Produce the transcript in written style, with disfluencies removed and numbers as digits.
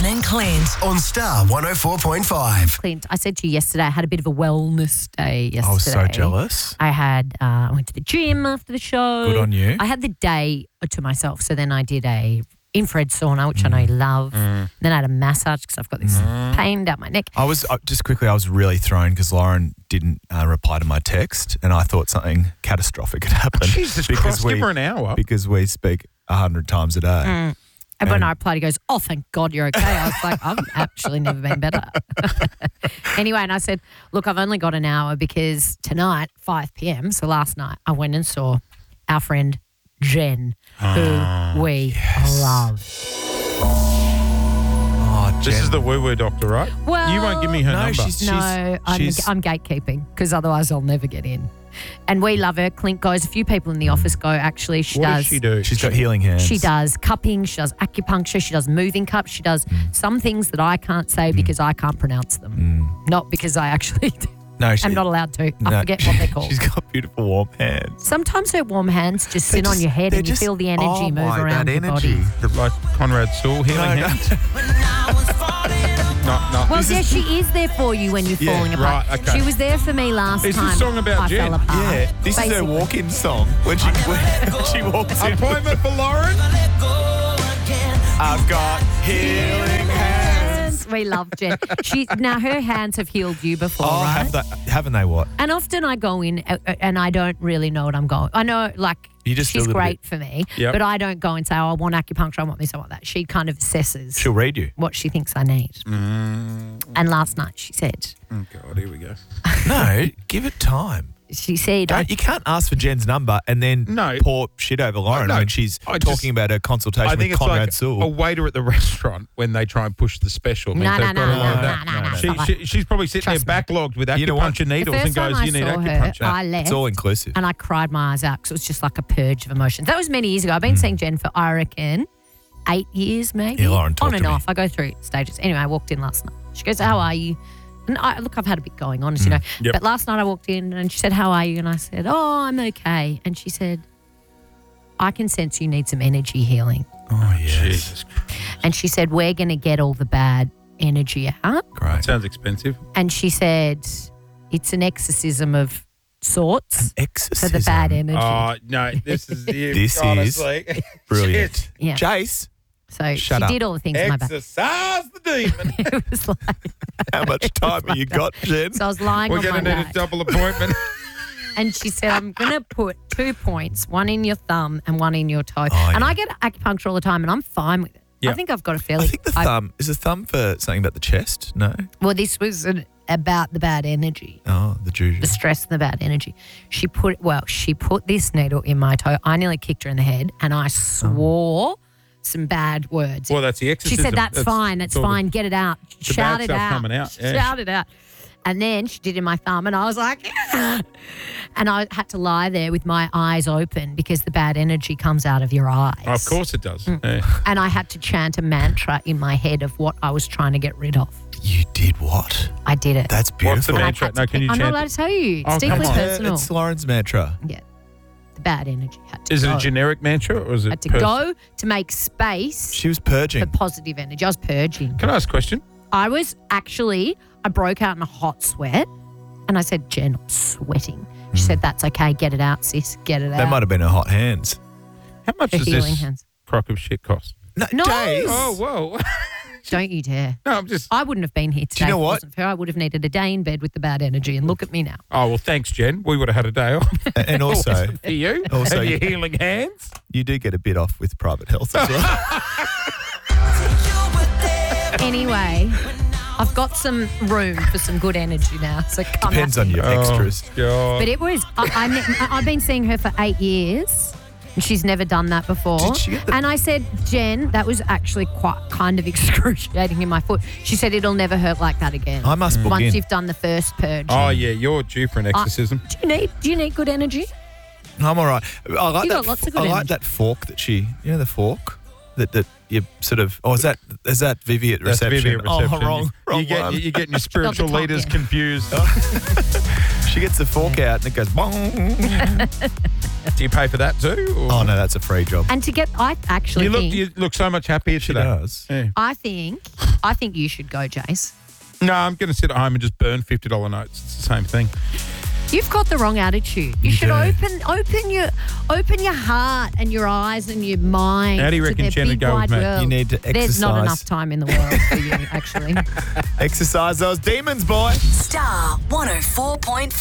and Clint on Star 104.5. Clint, I said to you yesterday, I had a bit of a wellness day yesterday. I was so jealous. I went to the gym after the show. Good on you. I had the day to myself, so then I did a infrared sauna, which I know you love. Then I had a massage because I've got this pain down my neck. I was I was really thrown because Lauren didn't reply to my text, and I thought something catastrophic had happened. Jesus Christ, give her an hour. Because we speak 100 times a day. And when I replied, he goes, "Oh, thank God you're okay." I was like, "I've actually never been better." Anyway, and I said, "Look, I've only got an hour because tonight, 5 p.m, so last night, I went and saw our friend Jen, who we love." Oh, Jen. This is the woo-woo doctor, right? Well, you won't give me her no, number. she's- I'm gatekeeping because otherwise I'll never get in. And we love her. Clint goes. A few people in the office go. Actually, what does she do? She's got healing hands. She does cupping. She does acupuncture. She does moving cups. She does some things that I can't say because I can't pronounce them. Not because I actually No, am not allowed to. I forget what they're called. She's got beautiful warm hands. Sometimes her warm hands just sit on your head and you feel the energy move around your body. Like Conrad Sewell healing hands? No. Well, she is there for you when you're falling apart. right, okay. She was there for me last Is time. this song about I Jen? fell apart. Yeah, this is her Basically. walk-in song when she walks in. Appointment for Lauren? I've got healing hands. We love Jen. Now her hands have healed you before, Oh, right? haven't they what? And often I go in and I don't really know what I'm going. I know, like, You just feel she's a little great for me, Yep. but I don't go and say, "Oh, I want acupuncture, I want this, I want that." She kind of assesses She'll read you. what she thinks I need. And last night she said, Oh, God, here we go. No, give it time. she said, You can't ask for Jen's number and then No. pour shit over Lauren No, when she's I talking just- about her consultation I think with it's Conrad like Sewell. a waiter at the restaurant when they try and push the special. No, Means no, they've no, got no, all of no, that. no, no, no. She's probably sitting Trust there me. backlogged with You know what? acupuncture the needles and first time goes, I "You need saw her, acupuncture." I left. It's all inclusive. And I cried my eyes out because it was just like a purge of emotions. That was many years ago. I've been seeing Jen for, I reckon, 8 years maybe. Yeah, Lauren, talk on to and me. off. I go through stages. Anyway, I walked in last night. She goes, "How are you?" And I've had a bit going on, as you know. Yep. But last night I walked in and she said, "How are you?" And I said, "Oh, I'm okay." And she said, "I can sense you need some energy healing." Oh, yes. Jesus Christ. And she said, "We're going to get all the bad energy out." Great. Sounds expensive. And she said, "It's an exorcism of sorts for Exorcism. the bad energy." Oh, no, this is it. This is honestly. Brilliant. Shit. Yeah. Jace, So Shut she up. did all the things in my back. Exercise the demon. It was like, how much time have you got, Jen? so I was lying We're on my going to need a back, double appointment. and she said, "I'm going to put 2 points, one in your thumb and one in your toe." Oh, And yeah. I get acupuncture all the time, and I'm fine with it. Yeah. I think I've got a I fairly. think the thumb, is the thumb for something about the chest? No? Well, this was about the bad energy, Oh, the juju. the stress and the bad energy. She put this needle in my toe. I nearly kicked her in the head, and I swore some bad words. Well, that's the She exorcism. said, "That's fine. That's all the- fine. Get it out. the Shout bad it stuff out. coming out, yeah. Shout it out." And then she did in my thumb, and I was like, "Yeah." And I had to lie there with my eyes open because the bad energy comes out of your eyes. Of course it does. Mm. Yeah. And I had to chant a mantra in my head of what I was trying to get rid of. You did what? I did it. That's What's beautiful. the And I mantra? had to No, can you I'm not chant allowed it? to tell you. It's Oh, come deeply on. personal. It's Lauren's mantra. Yeah. The bad energy had to Is go. it a generic mantra or is it had to personal? go to make space She was for purging. positive energy. I was purging. Can I ask a question? I broke out in a hot sweat and I said, "Jen, I'm sweating." She said, "That's okay. Get it out, sis. Get it They out." might have been her hot hands. How much Her does healing this hands. crock of shit cost? No. Jace. Oh, whoa. Don't you dare. No, I'm just... I wouldn't have been here today. you know if it what? wasn't for her. I would have needed a day in bed with the bad energy, and look at me now. Oh, well, thanks, Jen. We would have had a day off. And also, For you? Also- and your healing hands? you do get a bit off with private health as well. Anyway, I've got some room for some good energy now. So come Depends at on me. your extras. Oh, God. But it was, I've been seeing her for 8 years. And she's never done that before. Did she get the- And I said, "Jen, that was actually kind of excruciating in my foot." She said, "It'll never hurt like that again. I must book Once in. you've done the first purge." Oh, yeah, you're due for an exorcism. Do you need good energy? I'm all right. I like You that. got lots of good I like energy. that fork that she. You know the fork that you sort of. Oh, is that Vivi at That's reception? Vivi at reception. Oh, wrong one. You're getting your spiritual top, leaders yeah. confused. She gets the fork out and it goes bong. Do you pay for that too? Or? Oh, no, that's a free job. And to get, I actually You look so much happier She today. does. Yeah. I think you should go, Jace. No, I'm going to sit at home and just burn $50 notes. It's the same thing. You've got the wrong attitude. You should do. open your heart and your eyes and your mind. How do you to reckon the Jen would big go with wide me? world. You need to There's not exercise. enough time in the world for you, actually. Exercise those demons, boy. Star 104.5.